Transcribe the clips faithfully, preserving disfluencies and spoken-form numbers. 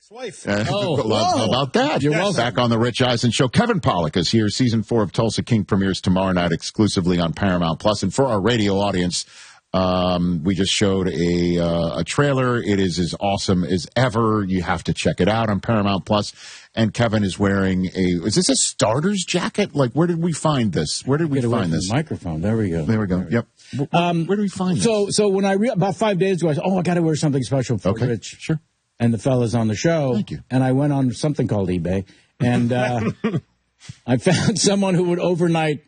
Wife. Uh, oh, about that. You're yes. welcome. Back on the Rich Eisen Show. Kevin Pollak is here. Season four of Tulsa King premieres tomorrow night exclusively on Paramount Plus. And for our radio audience, um, we just showed a uh, a trailer. It is as awesome as ever. You have to check it out on Paramount Plus. And Kevin is wearing a, is this a starter's jacket? Like, where did we find this? Where did we Get away find from this? the microphone. There we go. There we go. Yep. Um, where did we find this? So, so when I, re- about five days ago, I said, oh, I got to wear something special for Okay, Rich. sure. And the fellas on the show. Thank you. And I went on something called eBay. And uh, I found someone who would overnight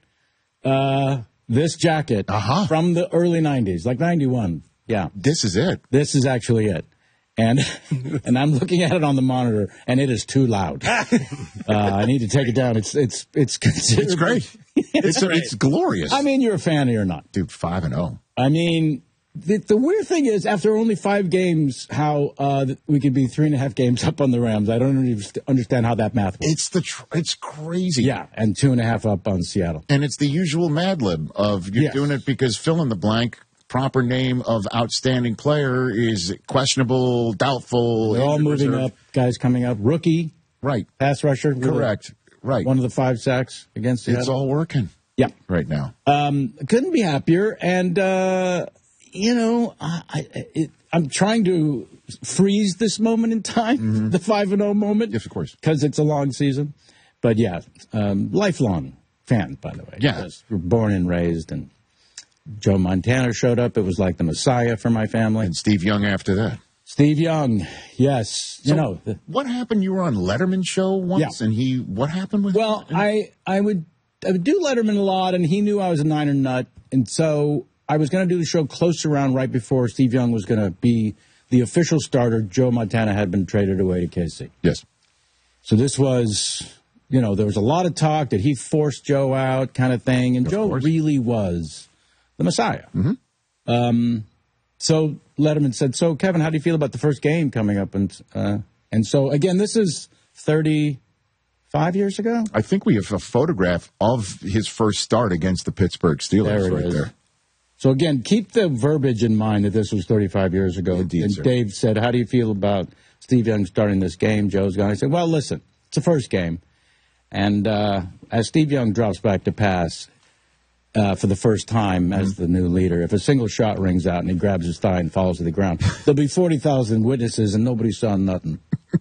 uh, this jacket uh-huh. from the early nineties, like ninety-one. Yeah. This is it. This is actually it. And and I'm looking at it on the monitor, and it is too loud. Uh, I need to take it down. It's it's it's It's great. It's, it's glorious. I mean, you're a fan or you're not. Dude, five and oh. I mean, the, the weird thing is, after only five games, how uh, we could be three and a half games up on the Rams. I don't even understand how that math works. It's the tr- it's crazy. Yeah, and two and a half up on Seattle. And it's the usual Mad Lib of you're Yes. doing it because fill in the blank. Proper name of outstanding player is questionable, doubtful. They're all injured moving reserve. up, guys coming up. Rookie, Right. pass rusher. with a- Correct. Right. One of the five sacks against Seattle. It's all working. Yeah. Right now. Um, couldn't be happier. And, uh, you know, I, I, it, I'm trying to freeze this moment in time, mm-hmm. the five and oh moment. Yes, of course. Because it's a long season. But, yeah, um, lifelong fan, by the way. Yeah. Because we're born and raised. And Joe Montana showed up. It was like the Messiah for my family. And Steve Young after that. Steve Young, yes. So you know. The, what happened? You were on Letterman show once, Yeah. and he, what happened with Well, him? I, I would I would do Letterman a lot, and he knew I was a Niner nut, and so I was going to do the show close around right before Steve Young was going to be the official starter. Joe Montana had been traded away to K C. Yes. So this was, you know, there was a lot of talk that he forced Joe out kind of thing, and Of Joe course. really was the Messiah. Mm-hmm. Um, so Letterman said, so, Kevin, how do you feel about the first game coming up? And, uh, and so, again, this is thirty-five years ago? I think we have a photograph of his first start against the Pittsburgh Steelers There it right is. there. So, again, keep the verbiage in mind that this was thirty-five years ago. Indeed, and sir. Dave said, how do you feel about Steve Young starting this game? Joe's gone. I said, well, listen, it's the first game. And uh, as Steve Young drops back to pass uh, for the first time as Mm-hmm. the new leader, if a single shot rings out and he grabs his thigh and falls to the ground, there'll be forty thousand witnesses and nobody saw nothing.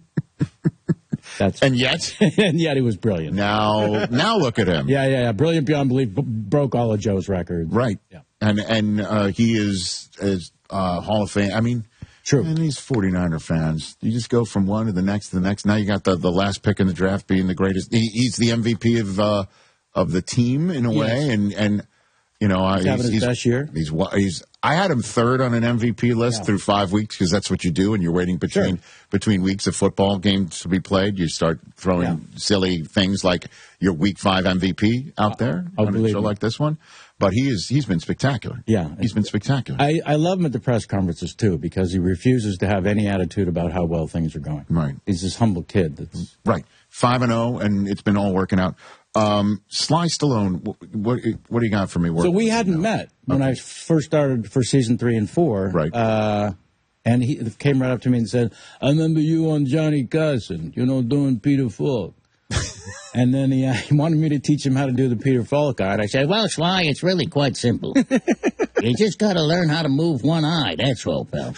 That's And yet, and yet he was brilliant. now, now look at him. Yeah, yeah, yeah. Brilliant beyond belief. B- broke all of Joe's records. Right. Yeah. And and uh, he is is uh, Hall of Fame. I mean, True. And these forty-niner fans, you just go from one to the next to the next. Now you got the, the last pick in the draft being the greatest. He, he's the M V P of uh, of the team in a Yes. way, and and you know uh, He's having his best year. He's wa- he's. I had him third on an M V P list Yeah. through five weeks because that's what you do, and you're waiting between Sure. between weeks of football games to be played. You start throwing Yeah. silly things like your Week Five M V P out there I'll on a believe show it. like this one. But he is he's been spectacular. Yeah. he's been spectacular. I, I love him at the press conferences, too, because he refuses to have any attitude about how well things are going. Right. He's this humble kid. That's, Right, five and zero, and it's been all working out. Um, Sly Stallone, what, what what do you got for me? so we hadn't met when I first started for season three and four. Right. Uh, and he came right up to me and said, I remember you on Johnny Carson, you know, doing Peter Falk. And then he, uh, he wanted me to teach him how to do the Peter Falk eye. And I said, well, Sly, it's really quite simple. You just got to learn how to move one eye. That's all, pal.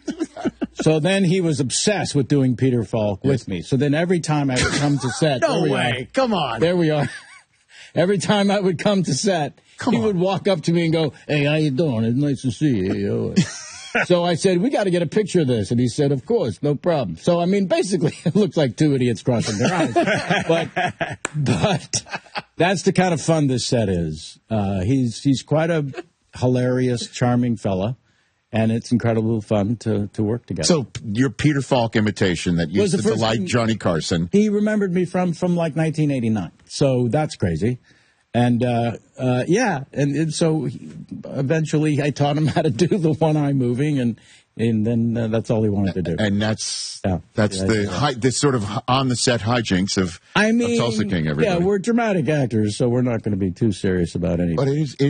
So then he was obsessed with doing Peter Falk with me. So then every time I would come to set. No there we way. are. Come on. There we are. Every time I would come to set, Come he on. would walk up to me and go, hey, how you doing? It's nice to see you. you know. So I said, we got to get a picture of this. And he said, of course, no problem. So, I mean, basically, it looks like two idiots crossing their eyes. but, but that's the kind of fun this set is. Uh, he's, he's quite a hilarious, charming fella. And it's incredible fun to, to work together. So your Peter Falk imitation that Was used the to first delight thing- Johnny Carson. He remembered me from, from like nineteen eighty-nine. So that's crazy. And, uh, uh, yeah, and, and so he, eventually I taught him how to do the one-eye moving, and and then uh, that's all he wanted to do. And that's Yeah. that's Yeah, the yeah. hi, this sort of on the set hijinks of, I mean, of Tulsa King. yeah, Everybody, we're dramatic actors, so we're not going to be too serious about anything. but it is.